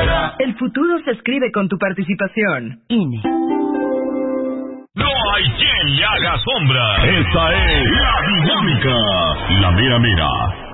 El futuro se escribe con tu participación. INE. No hay quien le haga sombra. Esta es la dinámica. La mera mera.